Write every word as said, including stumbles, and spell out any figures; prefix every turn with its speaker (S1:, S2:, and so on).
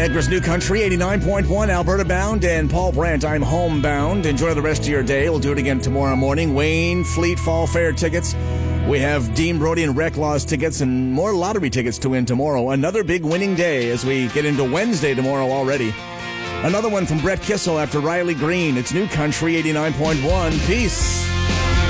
S1: Niagara's New Country, eighty-nine point one, Alberta bound, and Paul Brandt, I'm homebound. Enjoy the rest of your day. We'll do it again tomorrow morning. Wayne Fleet Fall Fair tickets. We have Dean Brody and Rec Laws tickets and more lottery tickets to win tomorrow. Another big winning day as we get into Wednesday tomorrow already. Another one from Brett Kissel after Riley Green. It's New Country, eighty-nine point one. Peace.